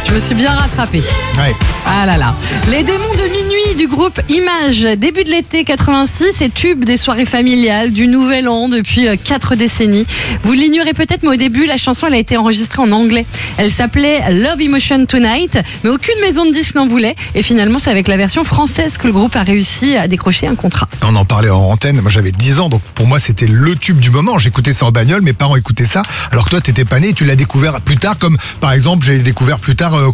Je me suis bien rattrapée. Ouais. Ah là là. Les démons de minuit du groupe Image. Début de l'été 86 et tube des soirées familiales, du nouvel an depuis 4 décennies. Vous l'ignorez peut-être, mais au début, la chanson elle a été enregistrée en anglais. Elle s'appelait Love Emotion Tonight, mais aucune maison de disques n'en voulait. Et finalement, c'est avec la version française que le groupe a réussi à décrocher un contrat. On en parlait en antenne, moi j'avais 10 ans, donc pour moi c'était le tube du moment. J'écoutais ça en bagnole, mes parents écoutaient ça, alors que toi t'étais pas né et tu l'as découvert plus tard, comme par exemple j'ai découvert plus tard